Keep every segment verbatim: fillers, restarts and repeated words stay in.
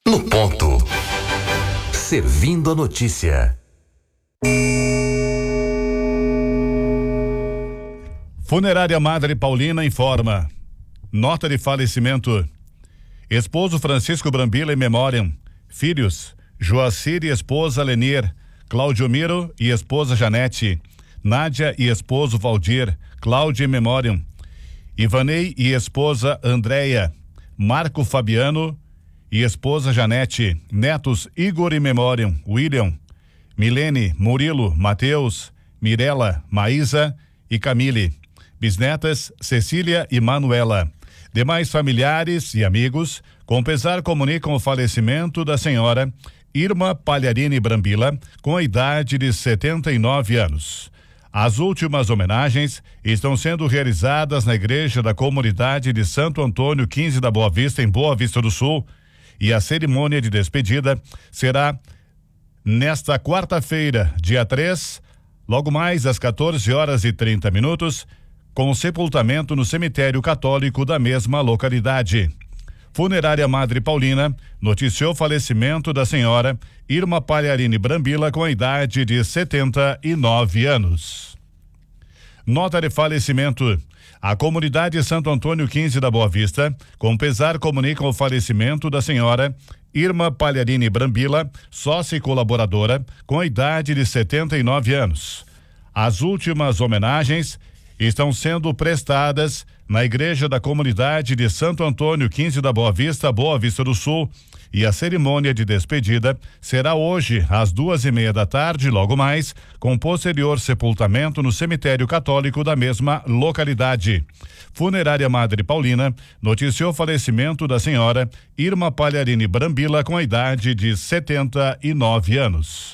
no ponto. Servindo a notícia. Funerária Madre Paulina informa. Nota de falecimento. Esposo Francisco Brambila em memória. Filhos: Joacir e esposa Lenier, Cláudio Miro e esposa Janete, Nádia e esposo Valdir, Cláudia em memória. Ivanei e esposa Andréia, Marco Fabiano e esposa Janete, netos Igor em memória, William, Milene, Murilo, Mateus, Mirela, Maísa e Camille, bisnetas Cecília e Manuela. Demais familiares e amigos, com pesar, comunicam o falecimento da senhora Irma Palharini Brambila, com a idade de setenta e nove anos. As últimas homenagens estão sendo realizadas na igreja da comunidade de Santo Antônio quinze da Boa Vista, em Boa Vista do Sul, e a cerimônia de despedida será nesta quarta-feira, dia três, logo mais às quatorze horas e trinta minutos, com sepultamento no cemitério católico da mesma localidade. Funerária Madre Paulina noticiou o falecimento da senhora Irma Palharini Brambila, com a idade de setenta e nove anos. Nota de falecimento. A comunidade Santo Antônio quinze da Boa Vista, com pesar, comunica o falecimento da senhora Irma Palharini Brambila, sócia e colaboradora, com a idade de setenta e nove anos. As últimas homenagens estão sendo prestadas na igreja da comunidade de Santo Antônio quinze da Boa Vista, Boa Vista do Sul, e a cerimônia de despedida será hoje às duas e meia da tarde, logo mais, com posterior sepultamento no cemitério católico da mesma localidade. Funerária Madre Paulina noticiou o falecimento da senhora Irma Palharini Brambila, com a idade de setenta e nove anos.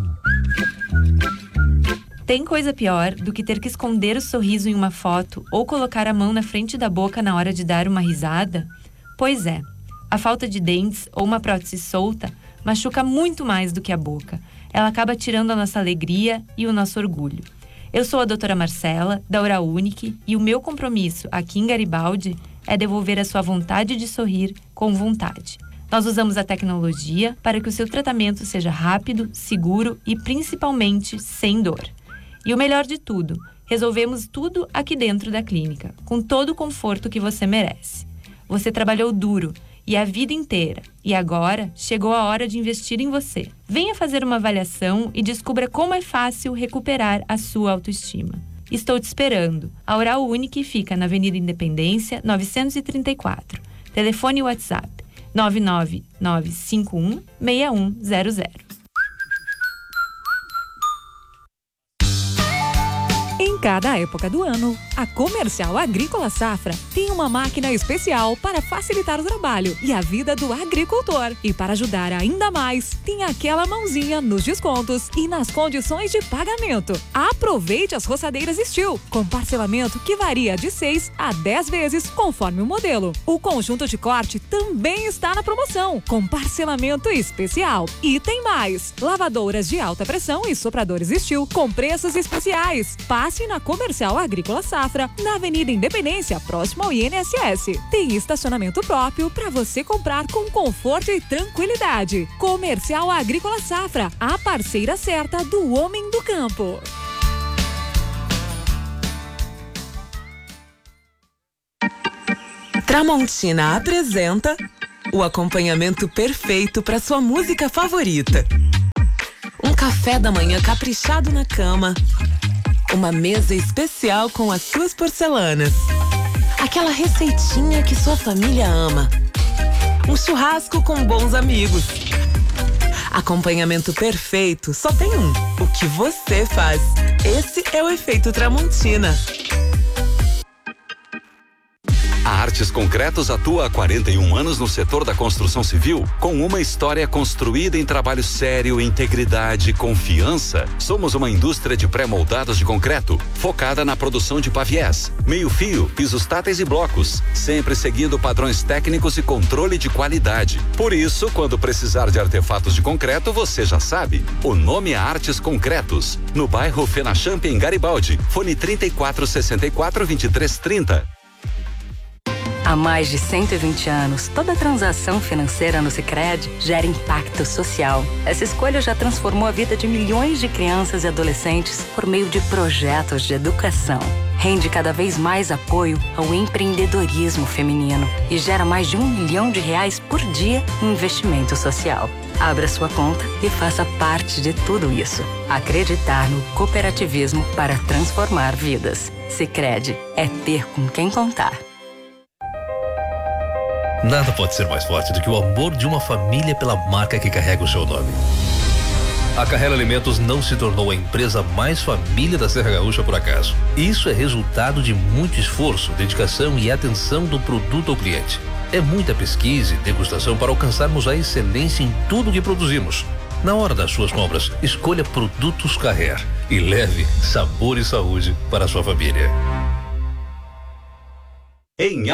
Tem coisa pior do que ter que esconder o sorriso em uma foto ou colocar a mão na frente da boca na hora de dar uma risada? Pois é, a falta de dentes ou uma prótese solta machuca muito mais do que a boca. Ela acaba tirando a nossa alegria e o nosso orgulho. Eu sou a doutora Marcela, da Oral Unique, e o meu compromisso aqui em Garibaldi é devolver a sua vontade de sorrir com vontade. Nós usamos a tecnologia para que o seu tratamento seja rápido, seguro e principalmente sem dor. E o melhor de tudo, resolvemos tudo aqui dentro da clínica, com todo o conforto que você merece. Você trabalhou duro e a vida inteira, e agora chegou a hora de investir em você. Venha fazer uma avaliação e descubra como é fácil recuperar a sua autoestima. Estou te esperando. A Oral Unique fica na Avenida Independência, novecentos e trinta e quatro. Telefone e WhatsApp nove nove nove cinco um seis um zero zero. Em cada época do ano, a Comercial Agrícola Safra tem uma máquina especial para facilitar o trabalho e a vida do agricultor. E para ajudar ainda mais, tem aquela mãozinha nos descontos e nas condições de pagamento. Aproveite as roçadeiras Steel, com parcelamento que varia de seis a dez vezes conforme o modelo. O conjunto de corte também está na promoção, com parcelamento especial. E tem mais: lavadoras de alta pressão e sopradores Steel com preços especiais. Passe na Comercial Agrícola Safra, na Avenida Independência, próximo ao I N S S. Tem estacionamento próprio para você comprar com conforto e tranquilidade. Comercial Agrícola Safra, a parceira certa do homem do campo. Tramontina apresenta o acompanhamento perfeito para sua música favorita. Um café da manhã caprichado na cama. Uma mesa especial com as suas porcelanas. Aquela receitinha que sua família ama. Um churrasco com bons amigos. Acompanhamento perfeito só tem um: o que você faz. Esse é o efeito Tramontina. A Artes Concretos atua há quarenta e um anos no setor da construção civil, com uma história construída em trabalho sério, integridade e confiança. Somos uma indústria de pré-moldados de concreto, focada na produção de paviés, meio-fio, pisos táteis e blocos, sempre seguindo padrões técnicos e controle de qualidade. Por isso, quando precisar de artefatos de concreto, você já sabe. O nome é Artes Concretos, no bairro Fenachamp, em Garibaldi. Fone trinta e quatro, sessenta e quatro, vinte e três, trinta. Há mais de cento e vinte anos, toda transação financeira no Sicredi gera impacto social. Essa escolha já transformou a vida de milhões de crianças e adolescentes por meio de projetos de educação. Rende cada vez mais apoio ao empreendedorismo feminino e gera mais de um milhão de reais por dia em investimento social. Abra sua conta e faça parte de tudo isso. Acreditar no cooperativismo para transformar vidas. Sicredi é ter com quem contar. Nada pode ser mais forte do que o amor de uma família pela marca que carrega o seu nome. A Carrera Alimentos não se tornou a empresa mais família da Serra Gaúcha por acaso. Isso é resultado de muito esforço, dedicação e atenção do produto ao cliente. É muita pesquisa e degustação para alcançarmos a excelência em tudo que produzimos. Na hora das suas compras, escolha Produtos Carrer e leve sabor e saúde para a sua família. Em